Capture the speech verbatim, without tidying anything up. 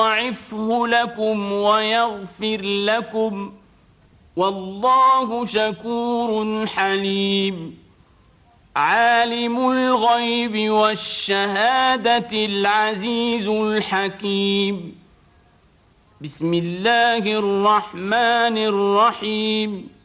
يضاعفه لكم ويغفر لكم والله شكور حليم. عالم الغيب والشهادة العزيز الحكيم. بسم الله الرحمن الرحيم.